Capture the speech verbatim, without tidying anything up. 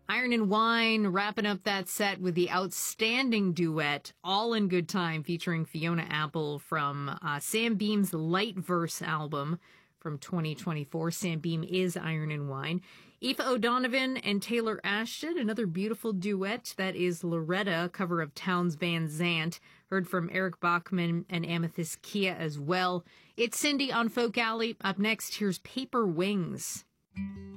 Iron and Wine wrapping up that set with the outstanding duet, All in Good Time, featuring Fiona Apple from uh, Sam Beam's Light Verse album from twenty twenty-four. Sam Beam is Iron and Wine. Aoife O'Donovan and Taylor Ashton, another beautiful duet. That is Loretta, cover of Townes Van Zandt. Heard from Eric Bachman and Amethyst Kia as well. It's Cindy on Folk Alley. Up next, here's Paper Wings.